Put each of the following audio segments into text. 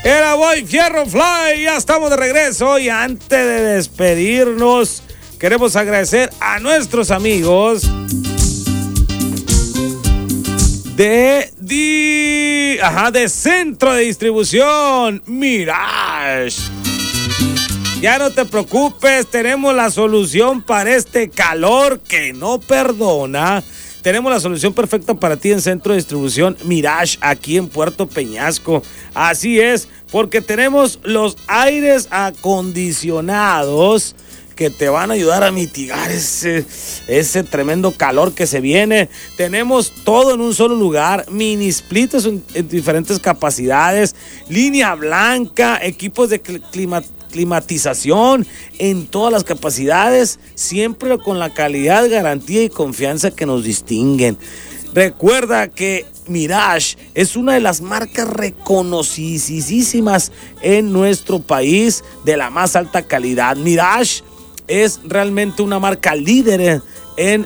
Era Boy Fierro Fly, ya estamos de regreso y antes de despedirnos queremos agradecer a nuestros amigos de Centro de Distribución Mirage. Ya no te preocupes, tenemos la solución para este calor que no perdona. Tenemos la solución perfecta para ti en Centro de Distribución Mirage, aquí en Puerto Peñasco. Así es, porque tenemos los aires acondicionados que te van a ayudar a mitigar ese tremendo calor que se viene. Tenemos todo en un solo lugar, mini splitters en diferentes capacidades, línea blanca, equipos de climatización en todas las capacidades, siempre con la calidad, garantía y confianza que nos distinguen. Recuerda que Mirage es una de las marcas reconocidísimas en nuestro país de la más alta calidad. Mirage es realmente una marca líder en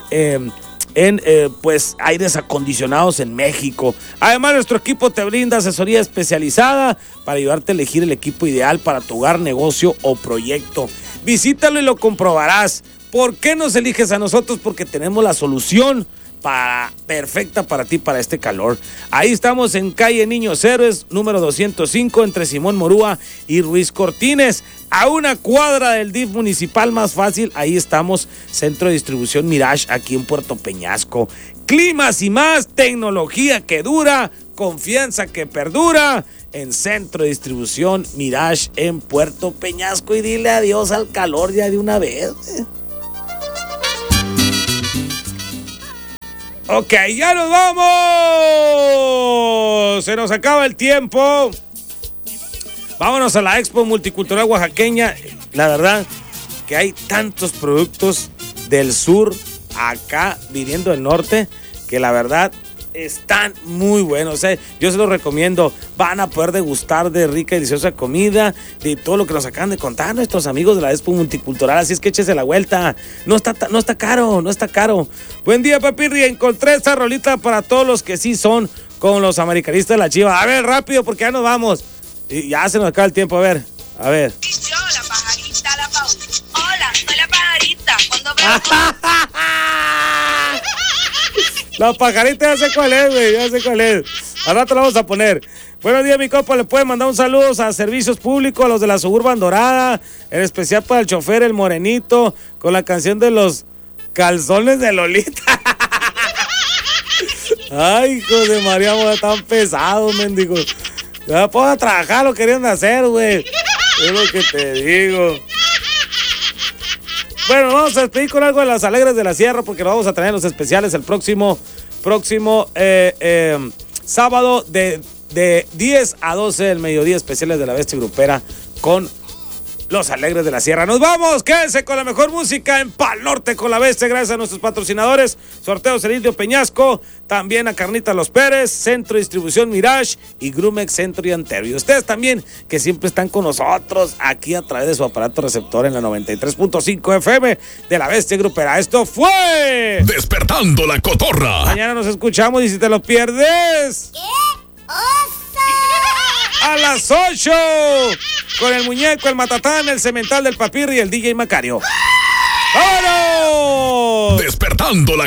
aires acondicionados en México. Además, nuestro equipo te brinda asesoría especializada para ayudarte a elegir el equipo ideal para tu hogar, negocio o proyecto. Visítalo y lo comprobarás. ¿Por qué nos eliges a nosotros? Porque tenemos la solución perfecta para ti, para este calor. Ahí estamos en calle Niños Héroes, número 205, entre Simón Morúa y Ruiz Cortines, a una cuadra del DIF municipal más fácil. Ahí estamos, Centro de Distribución Mirage, aquí en Puerto Peñasco. Climas y más, tecnología que dura, confianza que perdura, en Centro de Distribución Mirage en Puerto Peñasco. Y dile adiós al calor ya de una vez. Ok, ya nos vamos. Se nos acaba el tiempo. Vámonos a la Expo Multicultural Oaxaqueña. La verdad que hay tantos productos del sur acá viniendo del norte que la verdad están muy buenos. Yo se los recomiendo. Van a poder degustar de rica y deliciosa comida, de todo lo que nos acaban de contar nuestros amigos de la Expo Multicultural. Así es que échese la vuelta. No está caro. Buen día, Papirri. Encontré esta rolita para todos los que sí son como los americanistas de la Chiva. A ver, rápido, porque ya nos vamos. Y ya se nos acaba el tiempo. A ver. Yo, la pajarita, la Pau. Hola, soy la pajarita. Cuando veo... La pajarita, ya sé cuál es, güey. Al rato la vamos a poner. Buenos días, mi compa. Le pueden mandar un saludo a Servicios Públicos, a los de la Suburban Dorada, en especial para el chofer, el Morenito, con la canción de los calzones de Lolita. Ay, hijo de María, güey, tan pesados, mendigos. Ya puedo trabajar, lo querían hacer, güey. Es lo que te digo. Bueno, vamos a despedir con algo de las Alegres de la Sierra, porque lo vamos a tener en los especiales el próximo sábado de 10 a 12 del mediodía, especiales de la Bestia Grupera con los Alegres de la Sierra. Nos vamos, quédense con la mejor música en Pal Norte con la Bestia, gracias a nuestros patrocinadores, Sorteos El Indio Peñasco, también a Carnitas Los Pérez, Centro de Distribución Mirage y Grumex Centro y Antero. Y ustedes también, que siempre están con nosotros aquí a través de su aparato receptor en la 93.5 FM de la Bestia Grupera. Esto fue Despertando la Cotorra. Mañana nos escuchamos y si te lo pierdes, ¡Qué oso! a las 8 con el muñeco, el matatán, el cemental del Papirri y el DJ Macario. ¡Vámonos! Despertando la